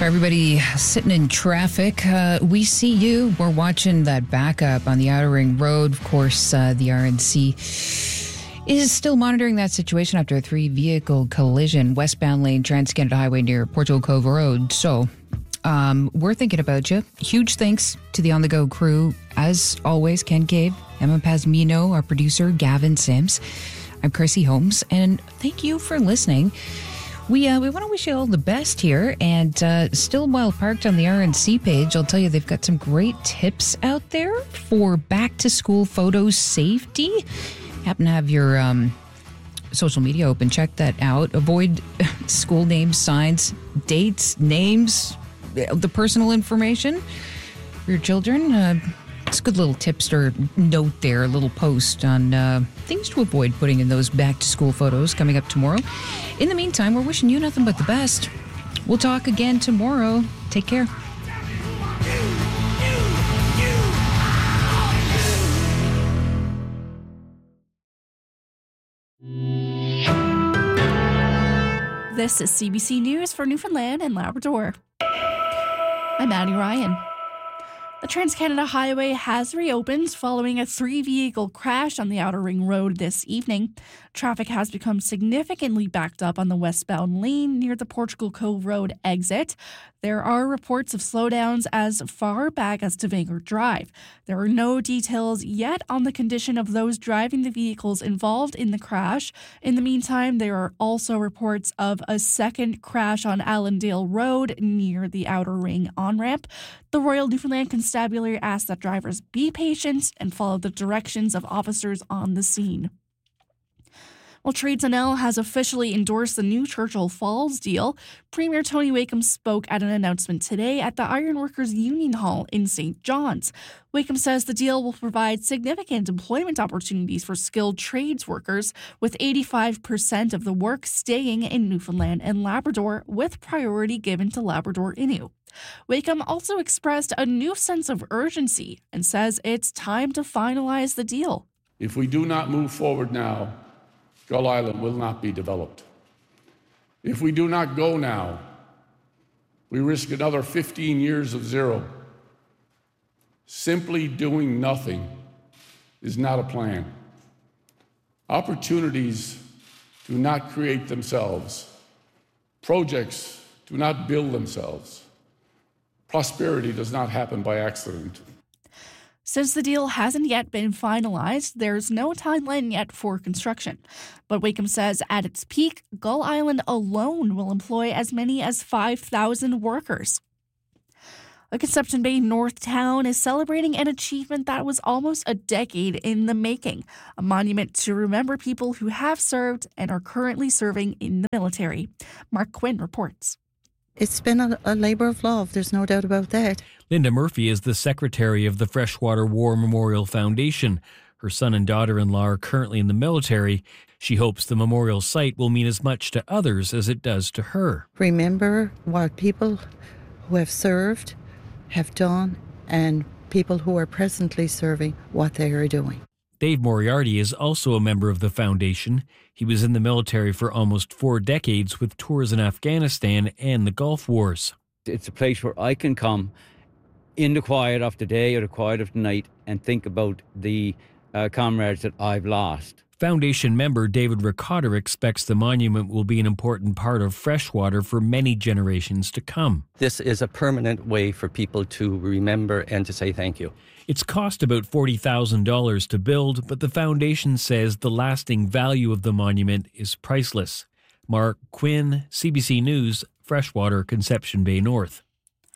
For everybody sitting in traffic, we see you. We're watching that backup on the Outer Ring Road. Of course, the RNC is still monitoring that situation after a 3-vehicle collision, westbound lane, Trans-Canada Highway near Portugal Cove Road. So we're thinking about you. Huge thanks to the On The Go crew. As always, Ken Cave, Emma Pasmino, our producer, Gavin Sims. I'm Chrissy Holmes, and thank you for listening. We want to wish you all the best here, and still while parked on the RNC page, I'll tell you they've got some great tips out there for back-to-school photo safety. Happen to have your social media open, check that out. Avoid school names, signs, dates, names, the personal information for your children. It's a good little tipster note there, a little post on things to avoid putting in those back-to-school photos coming up tomorrow. In the meantime, we're wishing you nothing but the best. We'll talk again tomorrow. Take care. This is CBC News for Newfoundland and Labrador. I'm Maddie Ryan. The Trans-Canada Highway has reopened following a 3-vehicle crash on the Outer Ring Road this evening. Traffic has become significantly backed up on the westbound lane near the Portugal Cove Road exit. There are reports of slowdowns as far back as to Vanguard Drive. There are no details yet on the condition of those driving the vehicles involved in the crash. In the meantime, there are also reports of a second crash on Allendale Road near the Outer Ring on-ramp. The Royal Newfoundland Constabulary asks that drivers be patient and follow the directions of officers on the scene. Well, Trades NL has officially endorsed the new Churchill Falls deal. Premier Tony Wakeham spoke at an announcement today at the Ironworkers Union Hall in St. John's. Wakeham says the deal will provide significant employment opportunities for skilled trades workers, with 85% of the work staying in Newfoundland and Labrador, with priority given to Labrador Innu. Wakeham also expressed a new sense of urgency and says it's time to finalize the deal. If we do not move forward now, Gull Island will not be developed. If we do not go now, we risk another 15 years of zero. Simply doing nothing is not a plan. Opportunities do not create themselves. Projects do not build themselves. Prosperity does not happen by accident. Since the deal hasn't yet been finalized, there's no timeline yet for construction. But Wakeham says at its peak, Gull Island alone will employ as many as 5,000 workers. The Conception Bay North Town is celebrating an achievement that was almost a decade in the making, a monument to remember people who have served and are currently serving in the military. Mark Quinn reports. It's been a labour of love, there's no doubt about that. Linda Murphy is the secretary of the Freshwater War Memorial Foundation. Her son and daughter-in-law are currently in the military. She hopes the memorial site will mean as much to others as it does to her. Remember what people who have served have done and people who are presently serving what they are doing. Dave Moriarty is also a member of the foundation. He was in the military for almost 4 decades with tours in Afghanistan and the Gulf Wars. It's a place where I can come in the quiet of the day or the quiet of the night and think about the comrades that I've lost. Foundation member David Ricotta expects the monument will be an important part of Freshwater for many generations to come. This is a permanent way for people to remember and to say thank you. It's cost about $40,000 to build, but the foundation says the lasting value of the monument is priceless. Mark Quinn, CBC News, Freshwater, Conception Bay North.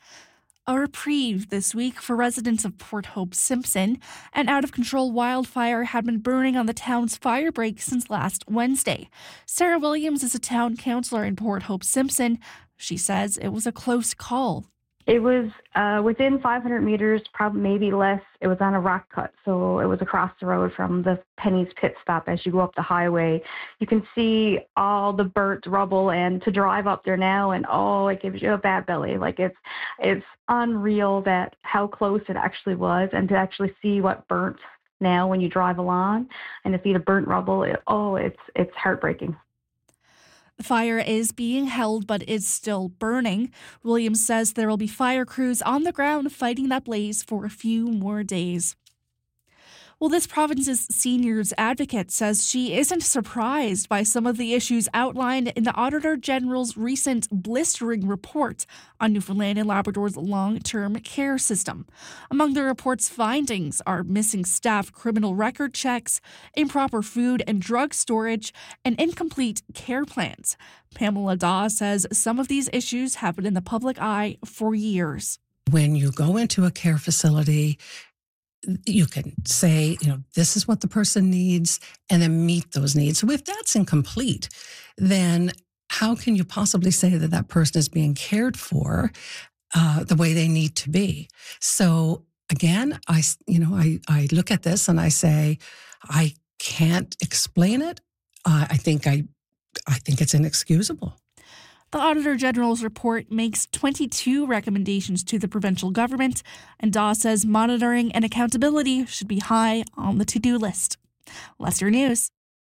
A reprieve this week for residents of Port Hope Simpson. An out-of-control wildfire had been burning on the town's fire break since last Wednesday. Sarah Williams is a town councillor in Port Hope Simpson. She says it was a close call. It was within 500 meters, probably maybe less. It was on a rock cut, so it was across the road from the Penny's pit stop. As you go up the highway, you can see all the burnt rubble, and to drive up there now, and it gives you a bad belly. Like it's unreal that how close it actually was, and to actually see what burnt now when you drive along, and to see the burnt rubble. It's heartbreaking. The fire is being held, but is still burning. Williams says there will be fire crews on the ground fighting that blaze for a few more days. Well, this province's seniors advocate says she isn't surprised by some of the issues outlined in the Auditor General's recent blistering report on Newfoundland and Labrador's long-term care system. Among the report's findings are missing staff criminal record checks, improper food and drug storage, and incomplete care plans. Pamela Daw says some of these issues have been in the public eye for years. When you go into a care facility, you can say, this is what the person needs, and then meet those needs. So if that's incomplete, then how can you possibly say that that person is being cared for the way they need to be? So again, I look at this and I say, I can't explain it. I think it's inexcusable. The Auditor General's report makes 22 recommendations to the provincial government, and Daw says monitoring and accountability should be high on the to-do list. Lester News.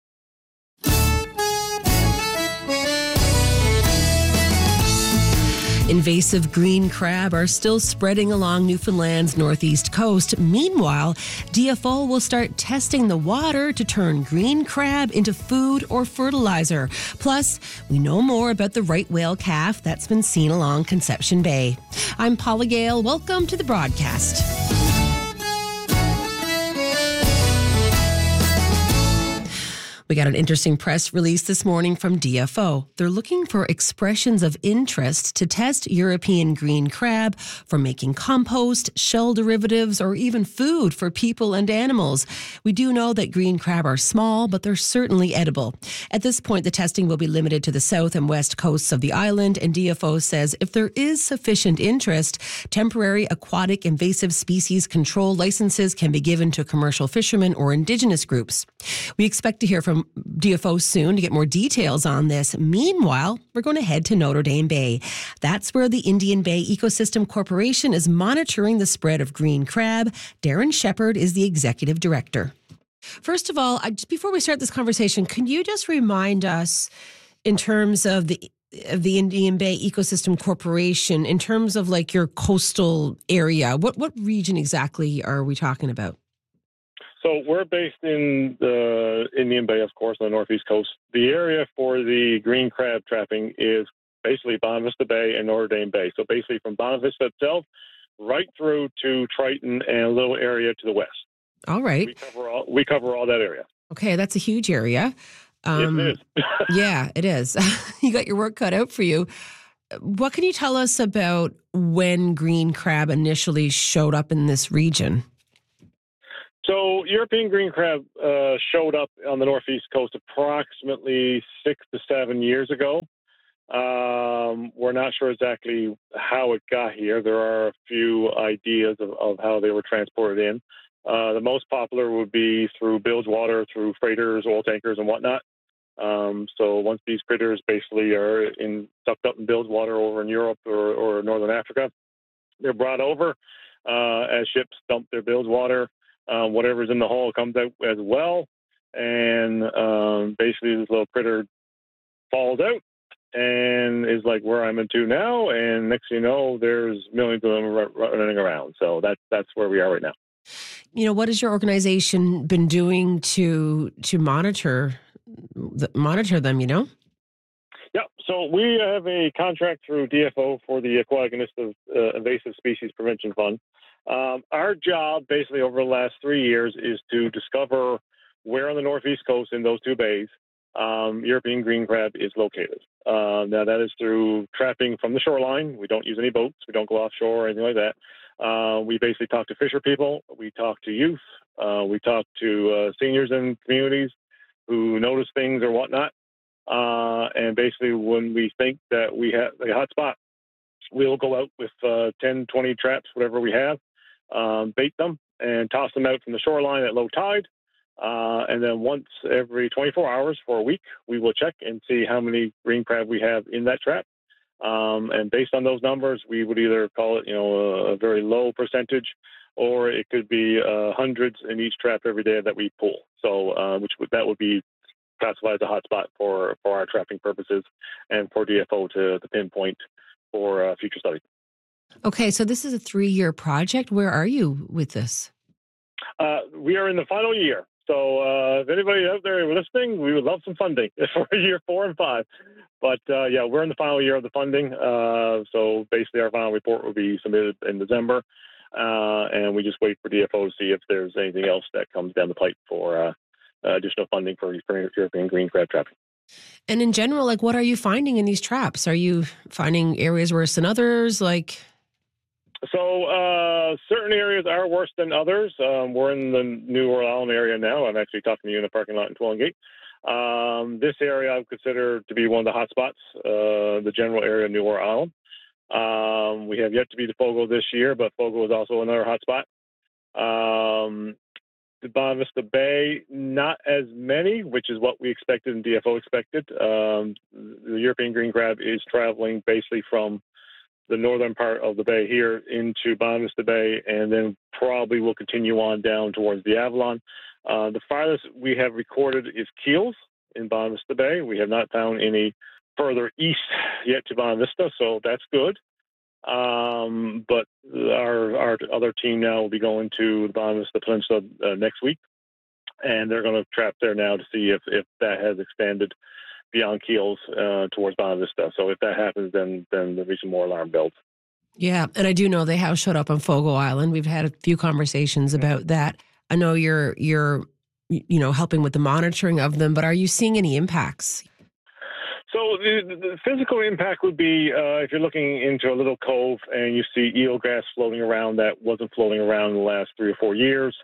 Invasive green crab are still spreading along Newfoundland's northeast coast. Meanwhile, DFO will start testing the water to turn green crab into food or fertilizer. Plus, we know more about the right whale calf that's been seen along Conception Bay. I'm Paula Gale. Welcome to the broadcast. We got an interesting press release this morning from DFO. They're looking for expressions of interest to test European green crab for making compost, shell derivatives, or even food for people and animals. We do know that green crab are small, but they're certainly edible. At this point, the testing will be limited to the south and west coasts of the island, and DFO says if there is sufficient interest, temporary aquatic invasive species control licenses can be given to commercial fishermen or Indigenous groups. We expect to hear from DFO soon to get more details on this. Meanwhile, we're going to head to Notre Dame Bay. That's where the Indian Bay Ecosystem Corporation is monitoring the spread of green crab. Darren Shepherd is the executive director. First of all, just before we start this conversation, can you just remind us in terms of the Indian Bay Ecosystem Corporation, in terms of like your coastal area, what region exactly are we talking about? So we're based in the Indian Bay, of course, on the northeast coast. The area for the green crab trapping is basically Bonavista Bay and Notre Dame Bay. So basically from Bonavista itself right through to Triton and a little area to the west. All right. We cover all that area. Okay, that's a huge area. It is. Yeah, it is. You got your work cut out for you. What can you tell us about when green crab initially showed up in this region? So European green crab showed up on the northeast coast approximately 6 to 7 years ago. We're not sure exactly how it got here. There are a few ideas of how they were transported in. The most popular would be through bilge water, through freighters, oil tankers, and whatnot. So once these critters basically are sucked up in bilge water over in Europe or Northern Africa, they're brought over as ships dump their bilge water. Whatever's in the hull comes out as well, and basically this little critter falls out and is like where I'm into now, and next thing you know, there's millions of them running around. So that's where we are right now. What has your organization been doing to monitor them? Yeah, so we have a contract through DFO for the Aquatic Invasive Species Prevention Fund. Our job basically over the last 3 years is to discover where on the northeast coast in those two bays European green crab is located. Now that is through trapping from the shoreline. We don't use any boats. We don't go offshore or anything like that. We basically talk to fisher people. We talk to youth. We talk to seniors in communities who notice things or whatnot. And basically when we think that we have a hot spot, we'll go out with 10, 20 traps, whatever we have, bait them and toss them out from the shoreline at low tide. And then once every 24 hours for a week, we will check and see how many green crab we have in that trap. And based on those numbers, we would either call it, a very low percentage, or it could be hundreds in each trap every day that we pull. So, that would be classified as a hotspot for our trapping purposes and for DFO to pinpoint for future study. Okay, so this is a 3-year project. Where are you with this? We are in the final year. So if anybody out there listening, we would love some funding for year 4 and 5. But we're in the final year of the funding. So basically our final report will be submitted in December. And we just wait for DFO to see if there's anything else that comes down the pipe for additional funding for European green crab trapping. And in general, what are you finding in these traps? Are you finding areas worse than others? So certain areas are worse than others. We're in the New Orleans area now. I'm actually talking to you in a parking lot in Twillingate. This area I would consider to be one of the hot spots, the general area of New Orleans. We have yet to be to Fogo this year, but Fogo is also another hot spot. The Bonavista Bay, not as many, which is what we expected and DFO expected. The European green crab is traveling basically from the northern part of the bay here into Bonavista Bay, and then probably will continue on down towards the Avalon. The farthest we have recorded is Keels in Bonavista Bay. We have not found any further east yet to Bonavista, so that's good. But our other team now will be going to the Bonavista Peninsula next week, and they're going to trap there now to see if that has expanded beyond Keels towards Bonavista. So if that happens, then there'll be some more alarm bells. Yeah, and I do know they have showed up on Fogo Island. We've had a few conversations about that. I know you're helping with the monitoring of them, but are you seeing any impacts? So the physical impact would be if you're looking into a little cove and you see eelgrass floating around that wasn't floating around in the last 3 or 4 years.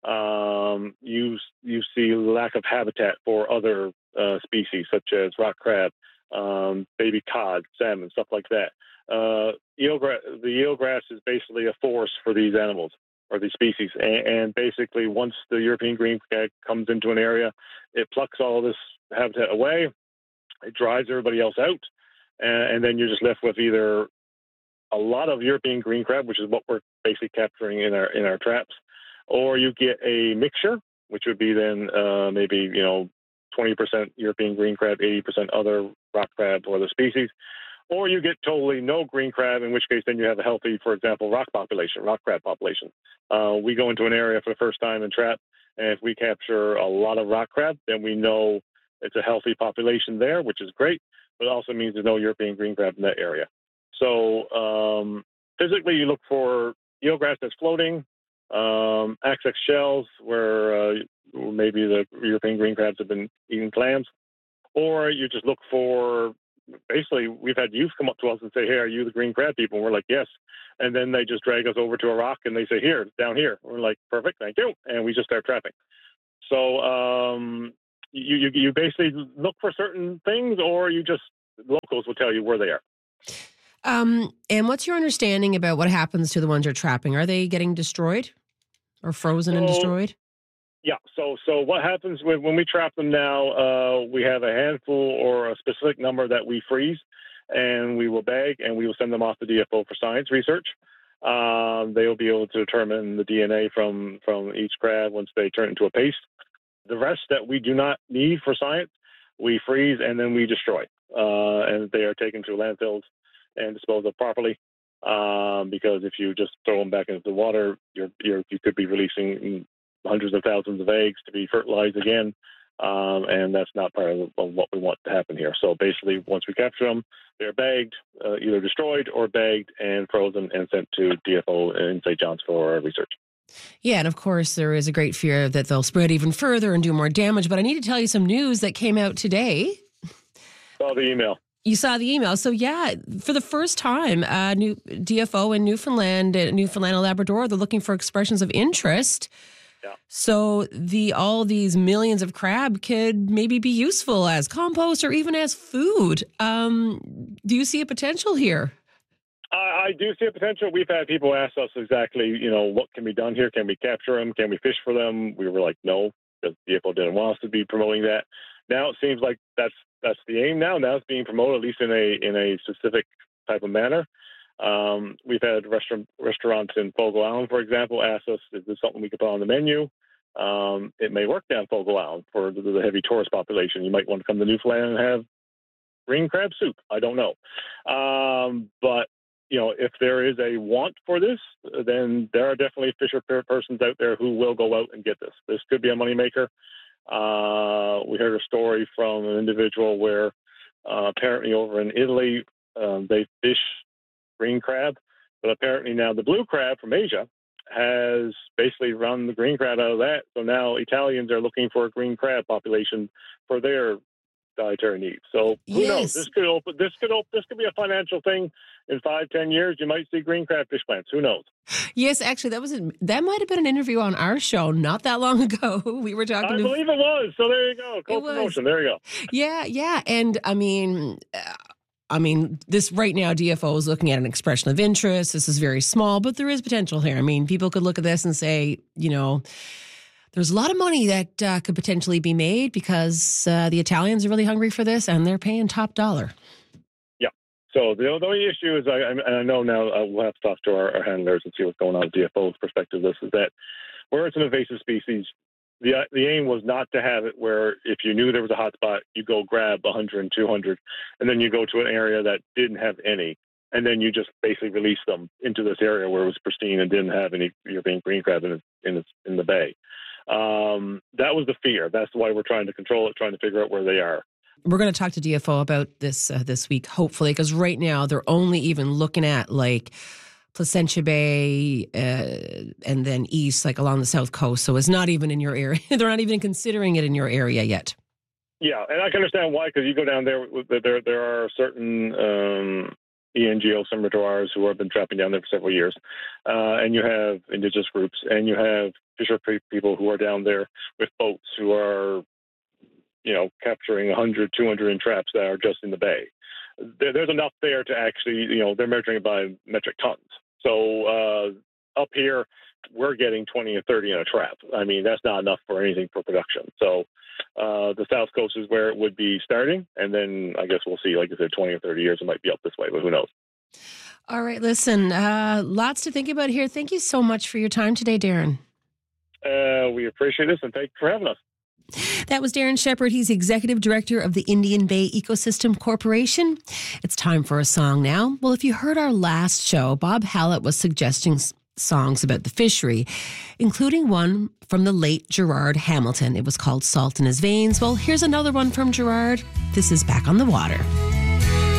You see lack of habitat for other species such as rock crab, baby cod, salmon, stuff like that. The eelgrass is basically a force for these animals or these species, and basically once the European green crab comes into an area, it plucks all this habitat away. It drives everybody else out, and then you're just left with either a lot of European green crab, which is what we're basically capturing in our traps, or you get a mixture, which would be then maybe 20% European green crab, 80% other rock crab or other species, or you get totally no green crab, in which case then you have a healthy, for example, rock crab population. We go into an area for the first time and trap, and if we capture a lot of rock crab, then we know it's a healthy population there, which is great, but it also means there's no European green crab in that area. So physically, you look for eelgrass that's floating, XX shells where maybe the European green crabs have been eating clams, or you just look for, basically, we've had youth come up to us and say, hey, are you the green crab people? And we're like, yes. And then they just drag us over to a rock and they say, here, down here. We're like, perfect, thank you. And we just start trapping. So you basically look for certain things, or locals will tell you where they are. And what's your understanding about what happens to the ones you're trapping? Are they getting destroyed or frozen and destroyed? Yeah. So what happens when we trap them now, we have a handful or a specific number that we freeze, and we will bag, and we will send them off to DFO for science research. They will be able to determine the DNA from each crab once they turn into a paste. The rest that we do not need for science, we freeze and then we destroy. And they are taken to landfills and disposed of properly. Because if you just throw them back into the water, you could be releasing hundreds of thousands of eggs to be fertilized again. And that's not part of what we want to happen here. So basically, once we capture them, they're bagged, either destroyed or bagged and frozen and sent to DFO in St. John's for research. Yeah, and of course, there is a great fear that they'll spread even further and do more damage. But I need to tell you some news that came out today. Saw the email. You saw the email. So, yeah, for the first time, new DFO in Newfoundland and Labrador, they're looking for expressions of interest. Yeah. So all these millions of crab could maybe be useful as compost or even as food. Do you see a potential here? I do see a potential. We've had people ask us exactly, what can be done here? Can we capture them? Can we fish for them? We were like, no, because DFO didn't want us to be promoting that. Now it seems like that's the aim now. Now it's being promoted, at least in a specific type of manner. We've had restaurants in Fogo Island, for example, ask us, is this something we could put on the menu? it may work down Fogo Island for the heavy tourist population. You might want to come to Newfoundland and have green crab soup. I don't know. But, if there is a want for this, then there are definitely fisher persons out there who will go out and get this. This could be a moneymaker. We heard a story from an individual where apparently over in Italy, they fish green crab, but apparently now the blue crab from Asia has basically run the green crab out of that. So now Italians are looking for a green crab population for their dietary needs. So who knows? This could be a financial thing in 5-10 years. You might see green crab fish plants. Who knows? Yes, actually, that might have been an interview on our show not that long ago. We were talking. I believe it was. So there you go. Co-promotion. There you go. Yeah, and I mean, this right now, DFO is looking at an expression of interest. This is very small, but there is potential here. I mean, people could look at this and say, there's a lot of money that could potentially be made because the Italians are really hungry for this and they're paying top dollar. Yeah. So the only issue is, I know now we'll have to talk to our handlers and see what's going on with DFO's perspective. This is that where it's an invasive species, the aim was not to have it where if you knew there was a hot spot, you go grab 100 and 200, and then you go to an area that didn't have any, and then you just basically release them into this area where it was pristine and didn't have any European green crab in the bay. That was the fear. That's why we're trying to control it, trying to figure out where they are. We're going to talk to DFO about this this week, hopefully, because right now they're only even looking at like Placentia Bay and then east, like along the south coast. So it's not even in your area. They're not even considering it in your area yet. Yeah, and I can understand why, because you go down there, there are certain ENGO cimbratoires who have been trapping down there for several years, and you have indigenous groups, and you have fisher people who are down there with boats who are, capturing 100, 200 in traps that are just in the bay. There's enough there to actually, they're measuring it by metric tons. So up here, we're getting 20 or 30 in a trap. I mean, that's not enough for anything for production. So the South Coast is where it would be starting. And then I guess we'll see, like I said, 20 or 30 years, it might be up this way, but who knows? All right, listen, lots to think about here. Thank you so much for your time today, Darren. We appreciate this, and thanks for having us. That was Darren Shepherd. He's Executive Director of the Indian Bay Ecosystem Corporation. It's time for a song now. Well, if you heard our last show, Bob Hallett was suggesting songs about the fishery, including one from the late Gerard Hamilton. It was called Salt in His Veins. Well, here's another one from Gerard. This is Back on the Water.